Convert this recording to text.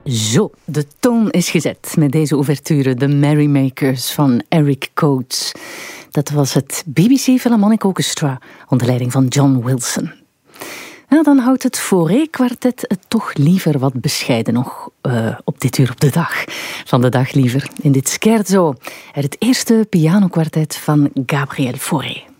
Zo, de toon is gezet met deze ouverture, The Merrymakers van Eric Coates. Dat was het BBC Philharmonic Orchestra onder leiding van John Wilson. Nou, dan houdt het Fauré-kwartet het toch liever wat bescheiden nog op dit uur op de dag. Van de dag liever in dit scherzo. Het eerste pianokwartet van Gabriel Fauré.